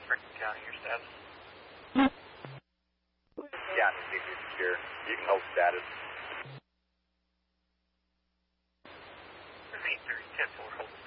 Franklin County, your status. Yeah, secure. You can hold status. 830, 10-4, hold.